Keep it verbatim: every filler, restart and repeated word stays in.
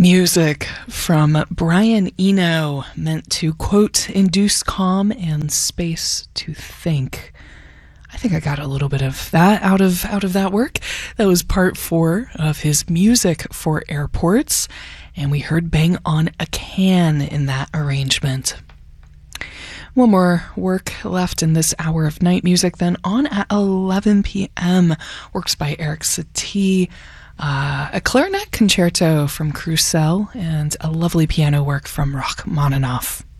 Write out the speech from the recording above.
Music from Brian Eno, meant to, quote, induce calm and space to think. I think I got a little bit of that out of out of that work. That was part four of his Music for Airports, and we heard Bang on a Can in that arrangement. One more work left in this hour of night music, then on at eleven p.m. Works by Eric Satie. Uh, a clarinet concerto from Croussel and a lovely piano work from Rachmaninoff.